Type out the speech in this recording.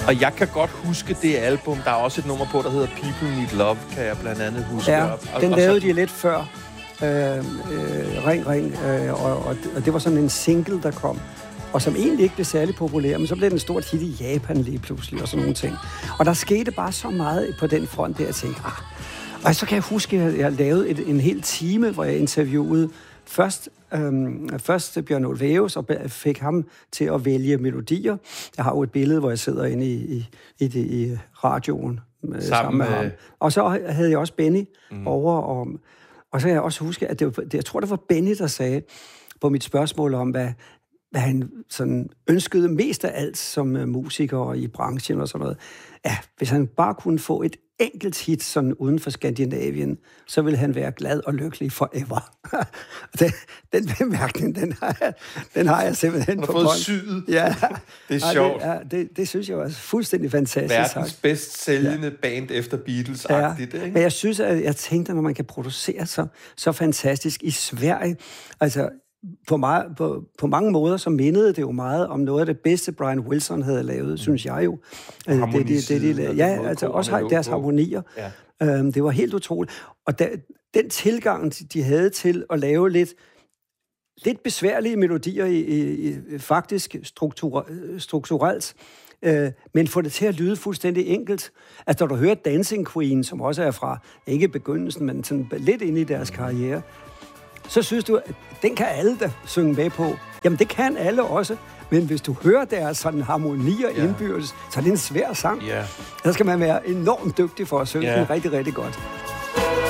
Og jeg kan godt huske det album. Der er også et nummer på, der hedder People Need Love, kan jeg blandt andet huske. Ja, den lavede de lidt før. Ring, og det var sådan en single, der kom, og som egentlig ikke blev særlig populær, men så blev den stort hit i Japan lige pludselig, og sådan nogle ting. Og der skete bare så meget på den front, der jeg tænkte, og så kan jeg huske, at jeg lavede en hel time, hvor jeg interviewede først Bjørn Ulvaeus, og fik ham til at vælge melodier. Jeg har jo et billede, hvor jeg sidder inde i radioen sammen med ham. Og så havde jeg også Benny over, og så kan jeg også huske, at jeg tror, det var Benny, der sagde på mit spørgsmål om, hvad han sådan ønskede mest af alt som musiker i branchen og sådan noget. Ja, hvis han bare kunne få et enkelt hit sådan uden for Skandinavien, så ville han være glad og lykkelig forever. Den bemærkning, den har jeg simpelthen på bånd. Du har fået syet. Ja. Det er sjovt. Det synes jeg var fuldstændig fantastisk. Verdens bedst sælgende band efter Beatles-agtigt, ikke? Men jeg synes, at jeg tænkte, når man kan producere så fantastisk i Sverige, altså på mange måder, så mindede det jo meget om noget af det bedste, Brian Wilson havde lavet, synes jeg jo. Også har deres harmonier. Ja. Det var helt utroligt. Og den tilgang, de havde til at lave lidt besværlige melodier i faktisk strukturelt, men få det til at lyde fuldstændig enkelt. Altså, når du hører Dancing Queen, som også er fra, ikke begyndelsen, men sådan lidt inde i deres karriere, så synes du, at den kan alle da synge med på. Jamen, det kan alle også. Men hvis du hører deres sådan harmonier indbyrdes, så er det en svær sang. Så skal man være enormt dygtig for at synge den rigtig, rigtig godt.